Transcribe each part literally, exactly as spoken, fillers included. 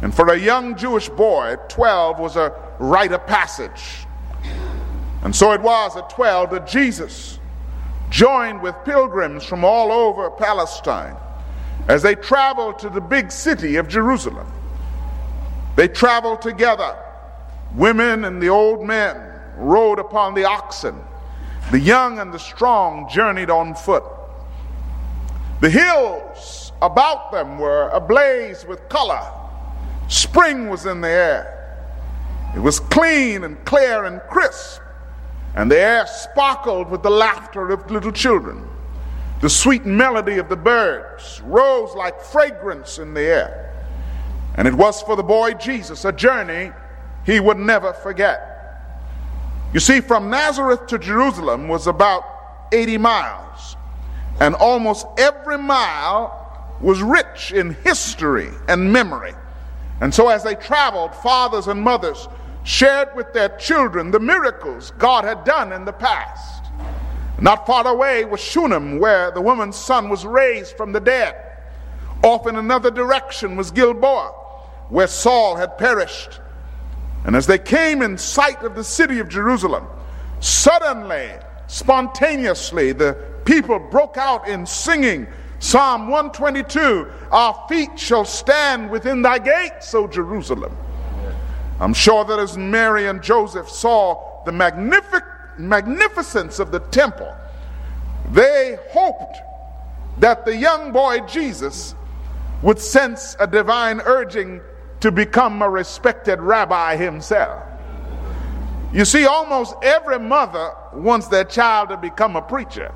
And for a young Jewish boy, twelve was a rite of passage. And so it was at twelve that Jesus joined with pilgrims from all over Palestine as they traveled to the big city of Jerusalem. They traveled together. Women and the old men rode upon the oxen. The young and the strong journeyed on foot. The hills about them were ablaze with color. Spring was in the air. It was clean and clear and crisp, and the air sparkled with the laughter of little children. The sweet melody of the birds rose like fragrance in the air. And it was for the boy Jesus a journey he would never forget. You see, from Nazareth to Jerusalem was about eighty miles, and almost every mile was rich in history and memory. And so as they traveled, fathers and mothers shared with their children the miracles God had done in the past. Not far away was Shunem, where the woman's son was raised from the dead. Off in another direction was Gilboa, where Saul had perished. And as they came in sight of the city of Jerusalem, suddenly, spontaneously, the people broke out in singing Psalm one twenty-two, our feet shall stand within thy gates, O Jerusalem. I'm sure that as Mary and Joseph saw the magnific- magnificence of the temple, they hoped that the young boy Jesus would sense a divine urging to become a respected rabbi himself. You see, almost every mother wants their child to become a preacher.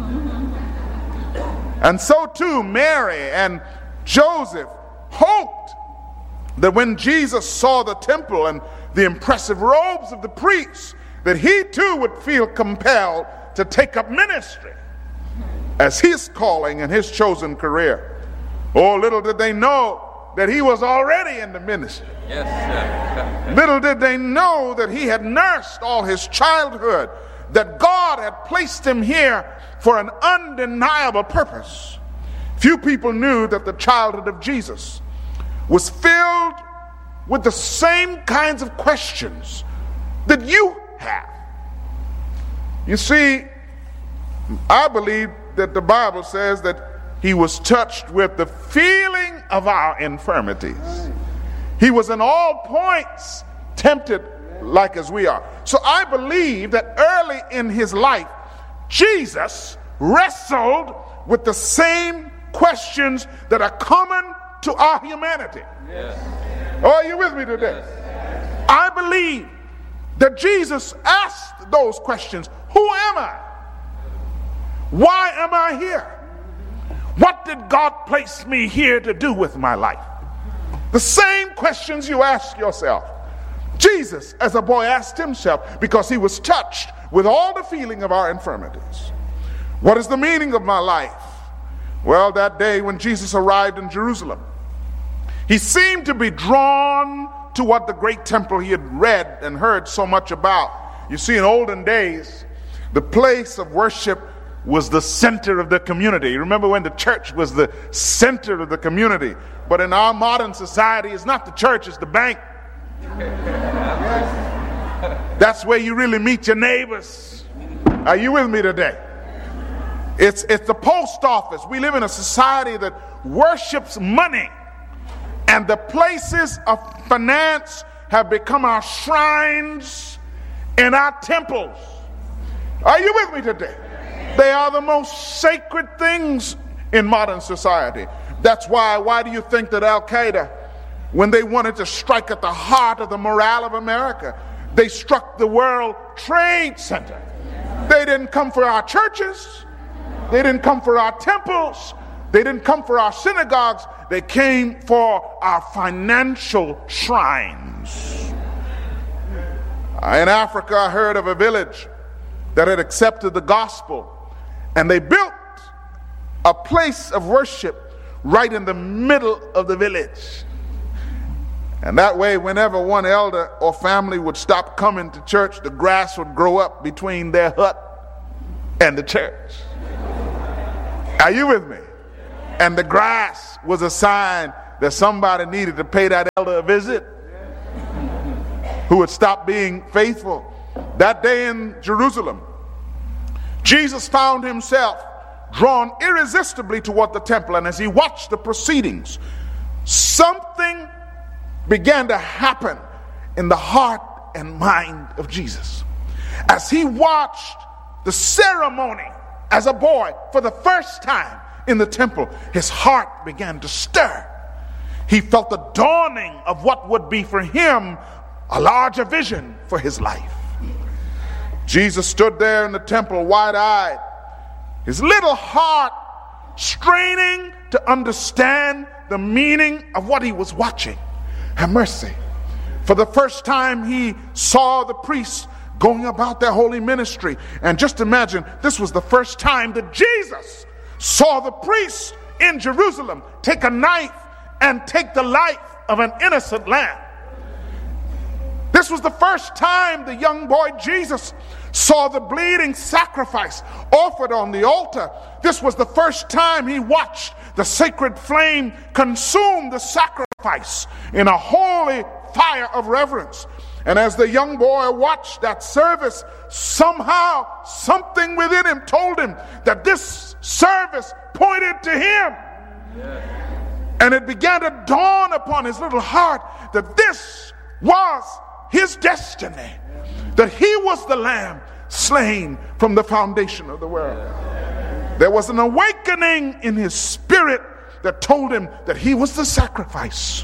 And so too Mary and Joseph hoped that when Jesus saw the temple and the impressive robes of the priests, that he too would feel compelled to take up ministry as his calling and his chosen career. Oh, little did they know that he was already in the ministry. Yes. Little did they know that he had nursed all his childhood, that God had placed him here for an undeniable purpose. Few people knew that the childhood of Jesus was filled with the same kinds of questions that you have. You see, I believe that the Bible says that he was touched with the feeling of our infirmities. He was in all points tempted like as we are. So I believe that early in his life, Jesus wrestled with the same questions that are common to our humanity. Yes. Oh, are you with me today? Yes. I believe that Jesus asked those questions. Who am I? Why am I here? What did God place me here to do with my life? The same questions you ask yourself. Jesus, as a boy, asked himself because he was touched with all the feeling of our infirmities. What is the meaning of my life? Well, that day when Jesus arrived in Jerusalem, he seemed to be drawn to what the great temple he had read and heard so much about. You see, in olden days, the place of worship was the center of the community. Remember when the church was the center of the community? But in our modern society, it's not the church, it's the bank. That's where you really meet your neighbors. Are you with me today? It's, it's the post office. We live in a society that worships money, and the places of finance have become our shrines and our temples. Are you with me today? They are the most sacred things in modern society. That's why, why do you think that Al-Qaeda, when they wanted to strike at the heart of the morale of America, they struck the World Trade Center? They didn't come for our churches. They didn't come for our temples. They didn't come for our synagogues. They came for our financial shrines. In Africa, I heard of a village that had accepted the gospel, and they built a place of worship right in the middle of the village. And that way, whenever one elder or family would stop coming to church, the grass would grow up between their hut and the church. Are you with me? And the grass was a sign that somebody needed to pay that elder a visit who had stopped being faithful. That day in Jerusalem, Jesus found himself drawn irresistibly toward the temple, and as he watched the proceedings, something began to happen in the heart and mind of Jesus. As he watched the ceremony as a boy for the first time in the temple, his heart began to stir. He felt the dawning of what would be for him a larger vision for his life. Jesus stood there in the temple wide-eyed, his little heart straining to understand the meaning of what he was watching. Have mercy. For the first time he saw the priests going about their holy ministry. And just imagine, this was the first time that Jesus saw the priests in Jerusalem take a knife and take the life of an innocent lamb. This was the first time the young boy Jesus saw the bleeding sacrifice offered on the altar. This was the first time he watched the sacred flame consume the sacrifice in a holy fire of reverence. And as the young boy watched that service, somehow something within him told him that this service pointed to him. Yeah. And it began to dawn upon his little heart that this was his destiny, that he was the lamb slain from the foundation of the world. There was an awakening in his spirit that told him that he was the sacrifice.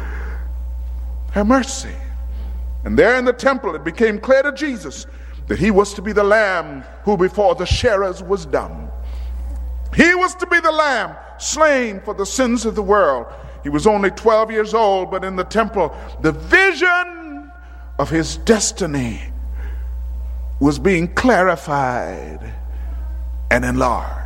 Have mercy. And there in the temple, it became clear to Jesus that he was to be the lamb who before the sharers was dumb. He was to be the lamb slain for the sins of the world. He was only twelve years old, but in the temple, the vision of his destiny was being clarified and enlarged.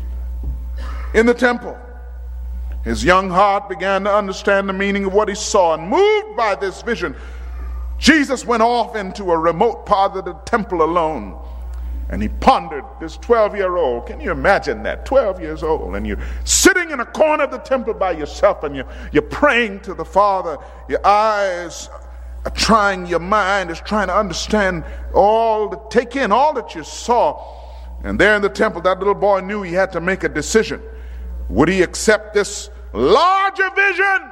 In the temple, his young heart began to understand the meaning of what he saw, and moved by this vision, Jesus went off into a remote part of the temple alone, and he pondered this twelve-year-old. Can you imagine that? twelve years old, and you're sitting in a corner of the temple by yourself, and you're, you're praying to the Father. Your eyes are trying, your mind is trying to understand all, to take in all that you saw. And there in the temple, that little boy knew he had to make a decision. Would he accept this larger vision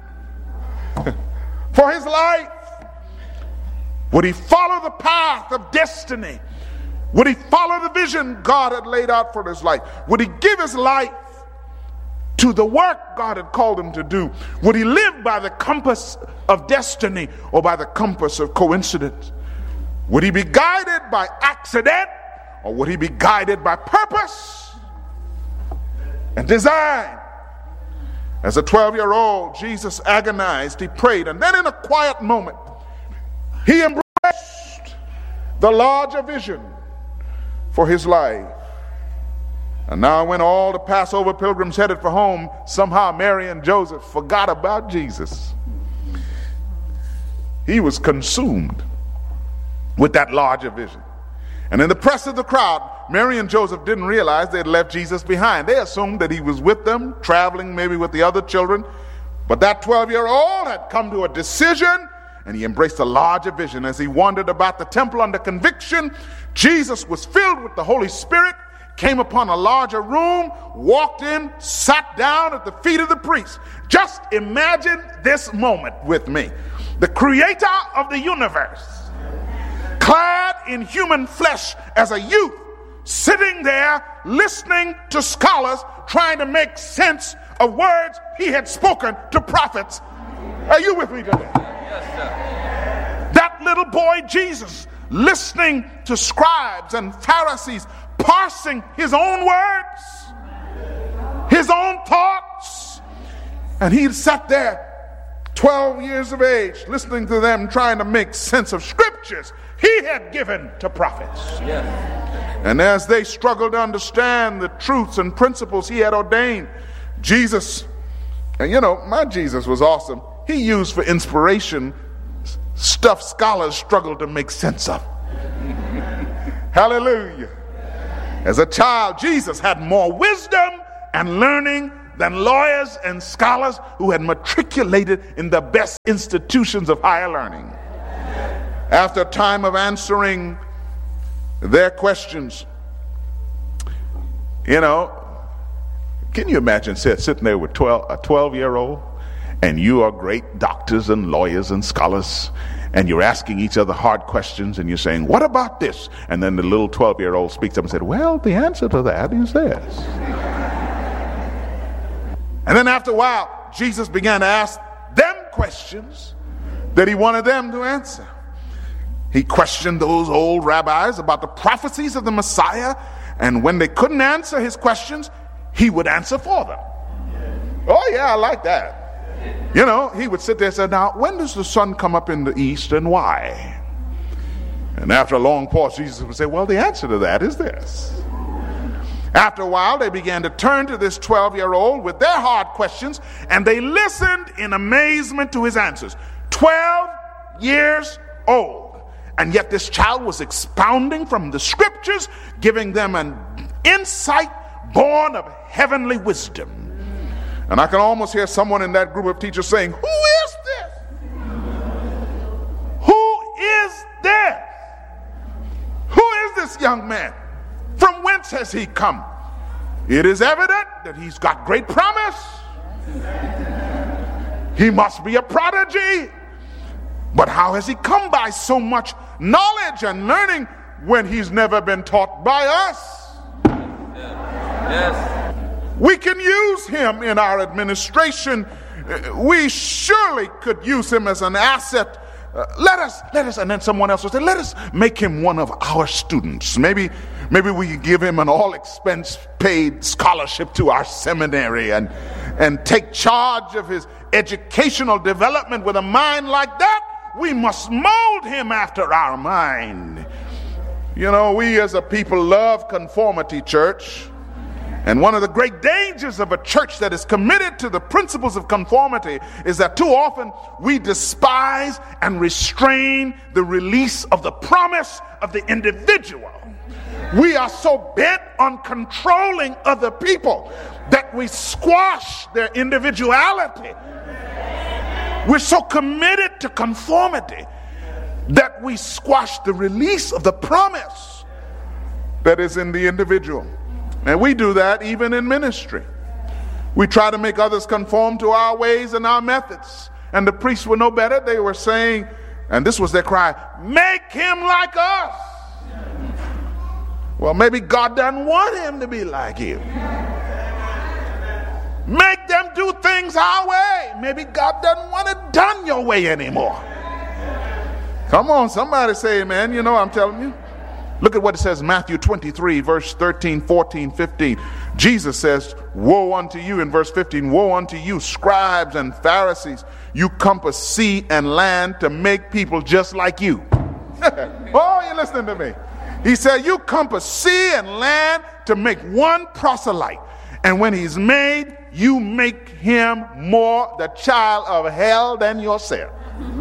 for his life? Would he follow the path of destiny? Would he follow the vision God had laid out for his life? Would he give his life to the work God had called him to do? Would he live by the compass of destiny or by the compass of coincidence? Would he be guided by accident or would he be guided by purpose and design? As a twelve-year-old, Jesus agonized, he prayed, and then in a quiet moment, he embraced the larger vision for his life. And now when all the Passover pilgrims headed for home, somehow Mary and Joseph forgot about Jesus. He was consumed with that larger vision. And in the press of the crowd, Mary and Joseph didn't realize they had left Jesus behind. They assumed that he was with them, traveling maybe with the other children. But that twelve-year-old had come to a decision, and he embraced a larger vision. As he wandered about the temple under conviction, Jesus was filled with the Holy Spirit, came upon a larger room, walked in, sat down at the feet of the priest. Just imagine this moment with me. The creator of the universe, clad in human flesh as a youth, sitting there listening to scholars trying to make sense of words he had spoken to prophets. Are you with me today? Yes, sir. That little boy Jesus listening to scribes and Pharisees parsing his own words, his own thoughts, and he sat there twelve years of age listening to them trying to make sense of scriptures he had given to prophets. Yes. And as they struggled to understand the truths and principles he had ordained, Jesus, and you know, my Jesus was awesome. He used for inspiration stuff scholars struggled to make sense of. Hallelujah. As a child, Jesus had more wisdom and learning than lawyers and scholars who had matriculated in the best institutions of higher learning. After a time of answering their questions, you know, can you imagine sitting there with twelve, a twelve-year-old, and you are great doctors and lawyers and scholars, and you're asking each other hard questions, and you're saying, what about this? And then the little twelve-year-old speaks up and said, well, the answer to that is this. And then after a while, Jesus began to ask them questions that he wanted them to answer. He questioned those old rabbis about the prophecies of the Messiah, and when they couldn't answer his questions, he would answer for them. Oh yeah, I like that. You know, he would sit there and say, now, when does the sun come up in the east and why? And after a long pause, Jesus would say, well, the answer to that is this. After a while, they began to turn to this twelve-year-old with their hard questions, and they listened in amazement to his answers. twelve years old. And yet this child was expounding from the scriptures, giving them an insight born of heavenly wisdom. And I can almost hear someone in that group of teachers saying, who is this? Who is this? Who is this young man? From whence has he come? It is evident that he's got great promise. He must be a prodigy. But how has he come by so much knowledge and learning when he's never been taught by us? Yes. We can use him in our administration. We surely could use him as an asset. Uh, let us, let us, and then someone else will say, let us make him one of our students. Maybe, maybe we can give him an all-expense-paid scholarship to our seminary and, and take charge of his educational development. With a mind like that, we must mold him after our mind. You know, we as a people love conformity, church. And one of the great dangers of a church that is committed to the principles of conformity is that too often we despise and restrain the release of the promise of the individual. We are so bent on controlling other people that we squash their individuality. We're so committed to conformity that we squash the release of the promise that is in the individual. And we do that even in ministry. We try to make others conform to our ways and our methods. And the priests were no better. They were saying, and this was their cry, make him like us. Well, maybe God doesn't want him to be like you. Make them do things our way. Maybe God doesn't want it done your way anymore. Come on, somebody say amen. You know what I'm telling you. Look at what it says, Matthew twenty-three, verse thirteen, fourteen, fifteen. Jesus says, woe unto you, in verse fifteen, woe unto you, scribes and Pharisees, you compass sea and land to make people just like you. Oh, you're listening to me. He said, you compass sea and land to make one proselyte. And when he's made, you make him more the child of hell than yourself.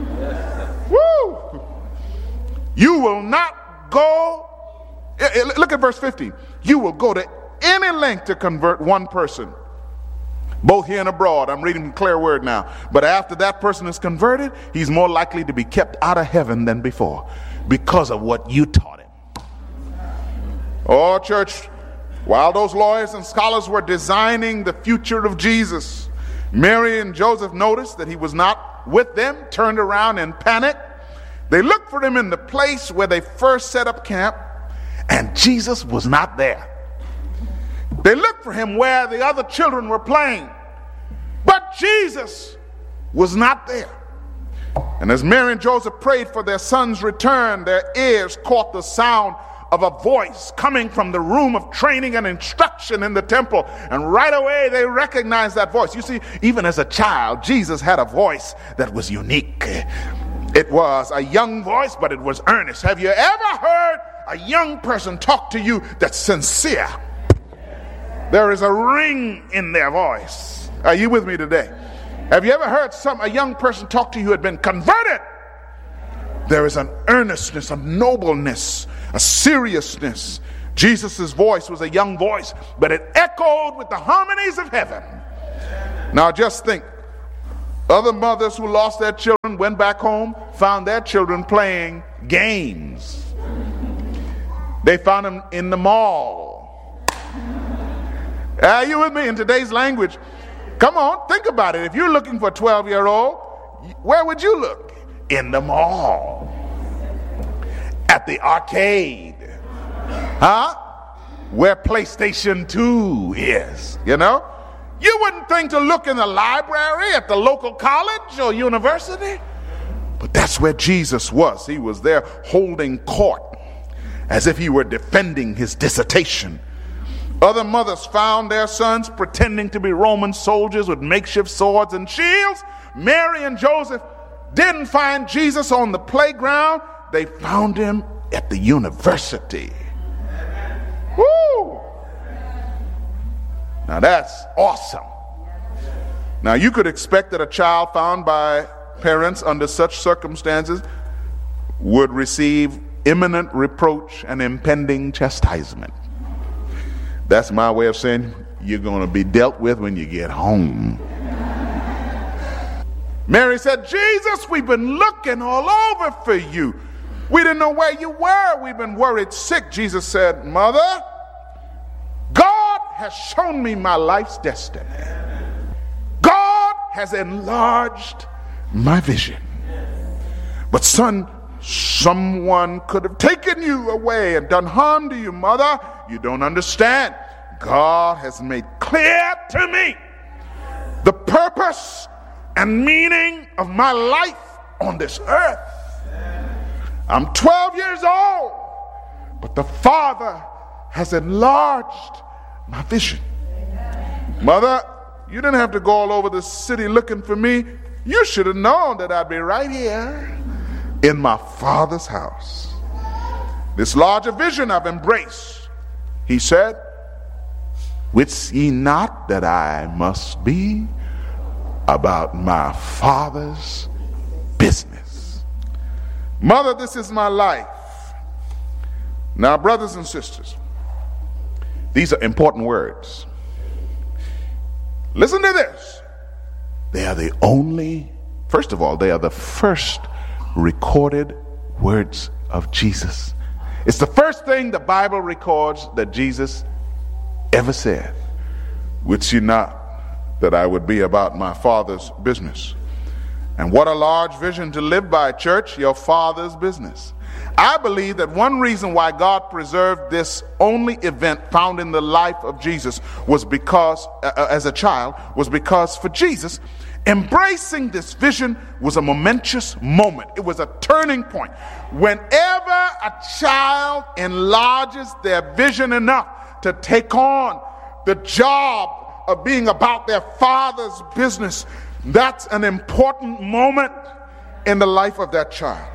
Woo! You will not go. Look at verse fifteen. You will go to any length to convert one person, both here and abroad. I'm reading the clear word now. But after that person is converted, he's more likely to be kept out of heaven than before because of what you taught him. Oh, church, while those lawyers and scholars were designing the future of Jesus, Mary and Joseph noticed that he was not with them, turned around in panic. They looked for him in the place where they first set up camp, and Jesus was not there. They looked for him where the other children were playing, but Jesus was not there. And as Mary and Joseph prayed for their son's return, their ears caught the sound of a voice coming from the room of training and instruction in the temple. And right away they recognized that voice. You see, even as a child, Jesus had a voice that was unique. It was a young voice, but it was earnest. Have you ever heard a young person talk to you that's sincere? There is a ring in their voice. Are you with me today? Have you ever heard some a young person talk to you who had been converted? There is an earnestness, a nobleness, a seriousness. Jesus' voice was a young voice, but it echoed with the harmonies of heaven. Now just think, other mothers who lost their children went back home, found their children playing games. They found them in the mall. Are you with me? In today's language, come on, think about it. If you're looking for a twelve-year-old, where would you look? In the mall. At the arcade. Huh? Where PlayStation two is, you know? You wouldn't think to look in the library at the local college or university. But that's where Jesus was. He was there holding court as if he were defending his dissertation. Other mothers found their sons pretending to be Roman soldiers with makeshift swords and shields. Mary and Joseph didn't find Jesus on the playground. They found him at the university. Woo! Now that's awesome. Now you could expect that a child found by parents under such circumstances would receive imminent reproach and impending chastisement. That's my way of saying you're going to be dealt with when you get home. Mary said, Jesus, we've been looking all over for you. We didn't know where you were. We've been worried sick. Jesus said, Mother, God has shown me my life's destiny. God has enlarged my vision. But son, someone could have taken you away and done harm to you, mother. You don't understand. God has made clear to me the purpose and meaning of my life on this earth. I'm twelve years old, but the Father has enlarged my vision. Mother, you didn't have to go all over the city looking for me. You should have known that I'd be right here in my Father's house. This larger vision I've embraced, he said, wits ye not that I must be about my Father's business. Mother, this is my life. Now, brothers and sisters, these are important words. Listen to this. They are the only, first of all, they are the first recorded words of Jesus. It's the first thing the Bible records that Jesus ever said. Wits ye not that I would be about my Father's business. And what a large vision to live by, church, your Father's business. I believe that one reason why God preserved this only event found in the life of Jesus was because, uh, as a child, was because for Jesus, embracing this vision was a momentous moment. It was a turning point. Whenever a child enlarges their vision enough to take on the job of being about their Father's business, that's an important moment in the life of that child.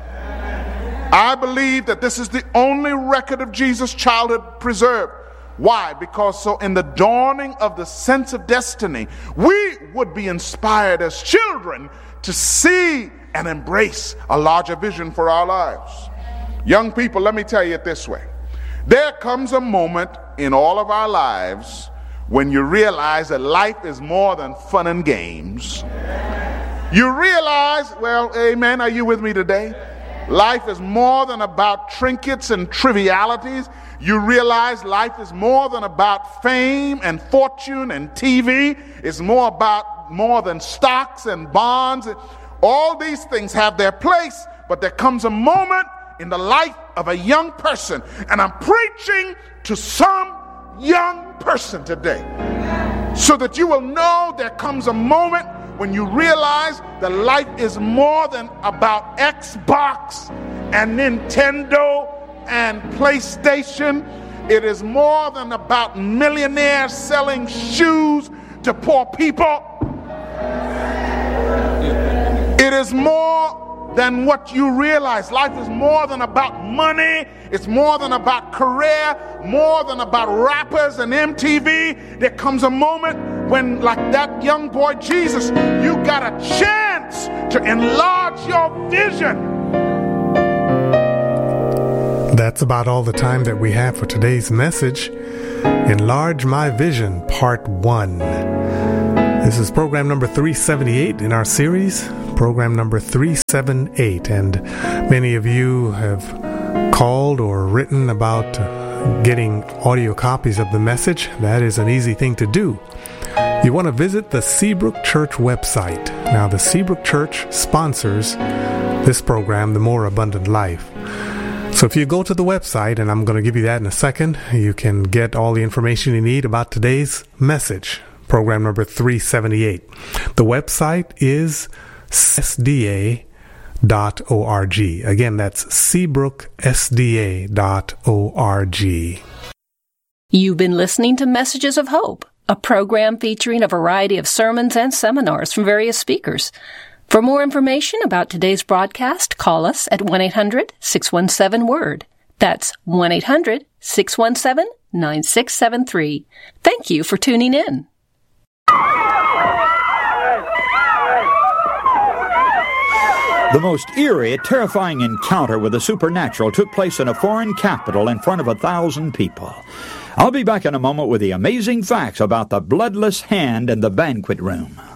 I believe that this is the only record of Jesus' childhood preserved. Why? Because so in the dawning of the sense of destiny, we would be inspired as children to see and embrace a larger vision for our lives. Young people, let me tell you it this way. There comes a moment in all of our lives when you realize that life is more than fun and games. You realize, well, amen, are you with me today? Life is more than about trinkets and trivialities. You realize life is more than about fame and fortune and T V. It's more about more than stocks and bonds. All these things have their place, but there comes a moment in the life of a young person, and I'm preaching to some young person today, so that you will know there comes a moment when you realize that life is more than about Xbox and Nintendo and PlayStation. It is more than about millionaires selling shoes to poor people. It is more than what you realize. Life is more than about money. It's more than about career, more than about rappers and M T V. There comes a moment when, like that young boy Jesus, you got a chance to enlarge your vision. That's about all the time that we have for today's message. Enlarge My Vision, Part one. This is program number three seventy-eight in our series, program number three seventy-eight, and many of you have called or written about getting audio copies of the message. That is an easy thing to do. You want to visit the Seabrook Church website. Now, the Seabrook Church sponsors this program, The More Abundant Life. So if you go to the website, and I'm going to give you that in a second, you can get all the information you need about today's message, program number three seventy-eight. The website is S D A dot org. Again, that's Seabrook S D A dot org. You've been listening to Messages of Hope, a program featuring a variety of sermons and seminars from various speakers. For more information about today's broadcast, call us at one eight hundred six one seven word. That's one eight hundred six one seven nine six seven three. Thank you for tuning in. The most eerie, terrifying encounter with the supernatural took place in a foreign capital in front of a thousand people. I'll be back in a moment with the amazing facts about the bloodless hand in the banquet room.